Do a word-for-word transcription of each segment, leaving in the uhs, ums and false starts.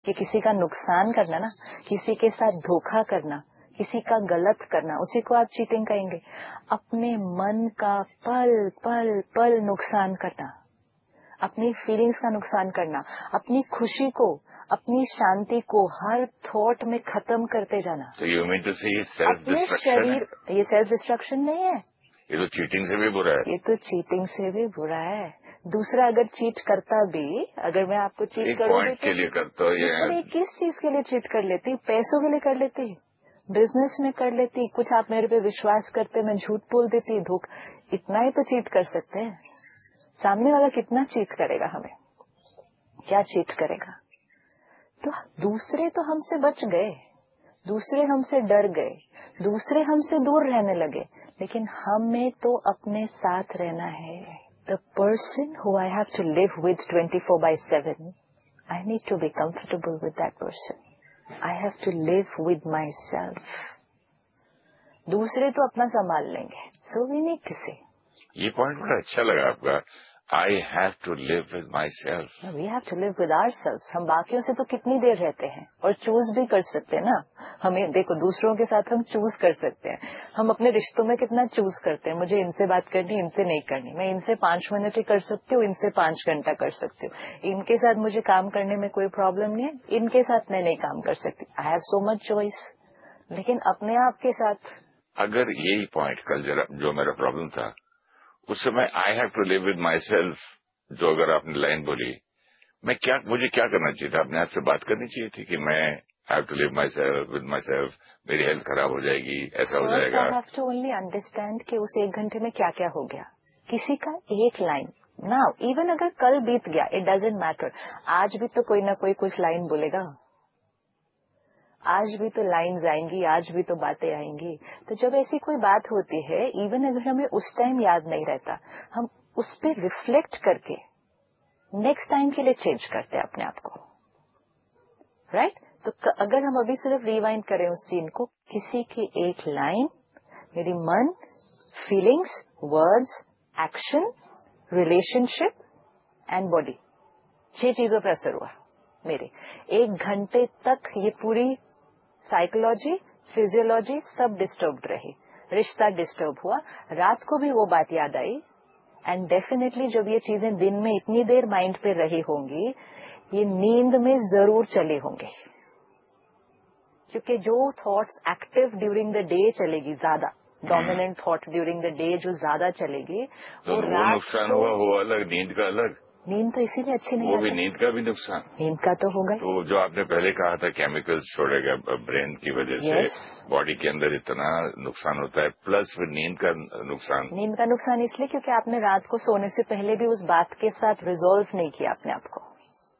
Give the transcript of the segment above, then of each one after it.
कि किसी का नुकसान करना ना, किसी के साथ धोखा करना, किसी का गलत करना, उसी को आप चीटिंग कहेंगे। अपने मन का पल पल पल नुकसान करना, अपनी फीलिंग्स का नुकसान करना, अपनी खुशी को, अपनी शांति को हर थॉट में खत्म करते जाना। तो यू मीन टू से ये सेल्फ अपने डिस्ट्रक्शन शरीर, ये सेल्फ डिस्ट्रक्शन नहीं है, ये तो चीटिंग से भी बुरा है। ये तो चीटिंग से भी बुरा है। दूसरा अगर चीट करता भी, अगर मैं आपको चीट एक करूँ पॉइंट के लिए करता हूँ ये, अरे किस चीज के लिए चीट कर लेती? पैसों के लिए कर लेती, बिजनेस में कर लेती, कुछ आप मेरे पे विश्वास करते, मैं झूठ बोल देती, धोख, इतना ही तो चीट कर सकते हैं। सामने वाला कितना चीट करेगा हमें? क्या चीट करेगा? तो दूसरे तो हमसे बच गए, दूसरे हमसे डर गए, दूसरे हमसे दूर रहने लगे, लेकिन हमें तो अपने साथ रहना है। The person who I have to live with twenty four by seven, I need to be comfortable with that person. I have to live with my self. दूसरे तो अपना संभाल लेंगे, सो वी नीड टू से। ये point बड़ा अच्छा लगा आपका, I have to live with my self. We have to live with our self. हम बाकियों से तो कितनी देर रहते हैं, और चूज भी कर सकते हैं ना। हमें देखो, दूसरों के साथ हम चूज कर सकते हैं। हम अपने रिश्तों में कितना चूज करते हैं, मुझे इनसे बात करनी, इनसे नहीं करनी, मैं इनसे पांच मिनट ही कर सकती हूँ, इनसे पांच घंटा कर सकती हूँ, इनके साथ मुझे काम करने में कोई प्रॉब्लम नहीं है, इनके साथ मैं नहीं काम कर सकती। I have so much choice. लेकिन अपने आप के साथ, अगर यही पॉइंट कल जरा जो मेरा प्रॉब्लम था, उस समय I have to live with my self, जो अगर आपने लाइन बोली, मैं क्या, मुझे क्या करना चाहिए था? अपने आप से बात करनी चाहिए थी कि मैं have to live my self with my self, मेरी हेल्थ खराब हो जाएगी, ऐसा हो जाएगा। I have to only understand कि उस एक घंटे में क्या क्या हो गया। किसी का एक लाइन ना, इवन अगर कल बीत गया, इट डजेंट मैटर। आज भी तो कोई ना कोई कुछ लाइन बोलेगा, आज भी तो लाइन्स आएंगी, आज भी तो बातें आएंगी। तो जब ऐसी कोई बात होती है, इवन अगर हमें उस टाइम याद नहीं रहता, हम उस पर रिफ्लेक्ट करके नेक्स्ट टाइम के लिए चेंज करते हैं अपने आप को, राइट right? तो अगर हम अभी सिर्फ रिवाइंड करें उस सीन को, किसी की एक लाइन मेरी मन, feelings, words, action, relationship and body, छह चीजों पर असर हुआ मेरे। एक घंटे तक ये पूरी साइकोलॉजी, फिजियोलॉजी सब डिस्टर्ब रही, रिश्ता डिस्टर्ब हुआ, रात को भी वो बात याद आई। एंड डेफिनेटली जब ये चीजें दिन में इतनी देर माइंड पे रही होंगी, ये नींद में जरूर चली होंगी, क्योंकि जो thoughts active during the day चलेगी, ज्यादा dominant thought during the day जो ज्यादा चलेगी, तो वो वो रात नुकसान को, हुआ, वो अलग, नींद का अलग। नींद तो इसीलिए अच्छी नहीं वो भी आती, नींद का भी नुकसान, नींद का तो होगा। तो जो आपने पहले कहा था केमिकल्स छोड़ेगा ब्रेन की वजह से, yes. बॉडी के अंदर इतना नुकसान होता है, प्लस फिर नींद का नुकसान। नींद का नुकसान इसलिए क्योंकि आपने रात को सोने से पहले भी उस बात के साथ रिजोल्व नहीं किया अपने आप को,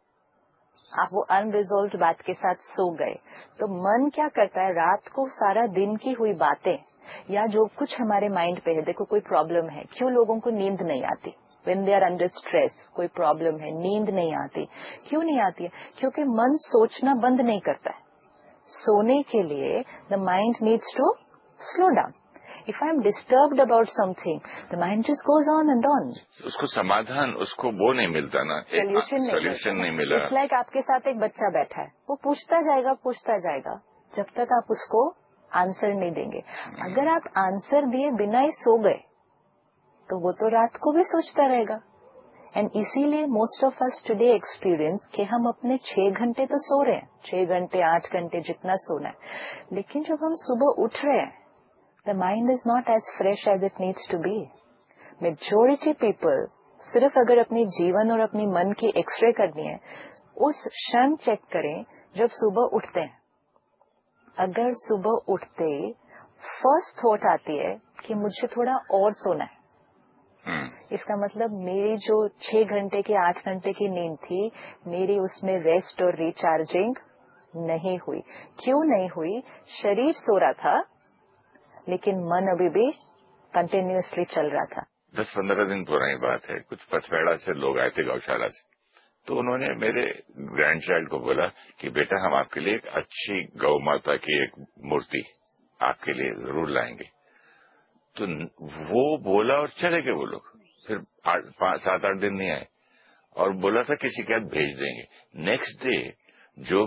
आप वो अनरिजोल्व बात के साथ सो गए। तो मन क्या करता है, रात को सारा दिन की हुई बातें या जो कुछ हमारे माइंड पे है, देखो कोई प्रॉब्लम है, क्यों लोगों को नींद नहीं आती? When they are under stress, कोई प्रॉब्लम है, नींद नहीं आती, क्यों नहीं आती है? क्योंकि मन सोचना बंद नहीं करता है। सोने के लिए the mind needs to slow down. If I am disturbed about something, the mind just goes on and on. उसको समाधान, उसको वो नहीं मिलता ना, सोल्यूशन नहीं, सोल्यूशन नहीं मिला। इट्स लाइक आपके साथ एक बच्चा बैठा है, वो पूछता जाएगा पूछता जाएगा जब तक आप उसको आंसर नहीं देंगे। अगर आप आंसर दिए बिना ही सो गए तो वो तो रात को भी सोचता रहेगा। एंड इसीलिए most of us today experience कि हम अपने छह घंटे तो सो रहे हैं, छह घंटे आठ घंटे जितना सोना है, लेकिन जब हम सुबह उठ रहे हैं, the mind is not as fresh as it needs to be. Majority people सिर्फ अगर अपनी जीवन और अपनी मन की एक्सरे करनी है, उस क्षण चेक करें जब सुबह उठते हैं। अगर सुबह उठते फर्स्ट थॉट आती है कि मुझे थोड़ा और सोना है, इसका मतलब मेरी जो छह घंटे की आठ घंटे की नींद थी, मेरी उसमें रेस्ट और रिचार्जिंग नहीं हुई। क्यों नहीं हुई? शरीर सो रहा था लेकिन मन अभी भी कंटिन्यूअसली चल रहा था। दस पंद्रह दिन पुरानी बात है, कुछ पचपेड़ा से लोग आए थे गौशाला से, तो उन्होंने मेरे ग्रैंड चाइल्ड को बोला कि बेटा हम आपके लिए एक अच्छी गौ माता की एक मूर्ति आपके लिए जरूर लाएंगे। तो वो बोला और चले गए वो लोग, फिर आठ, सात आठ दिन नहीं आए, और बोला था कि शिकायत भेज देंगे। नेक्स्ट डे जो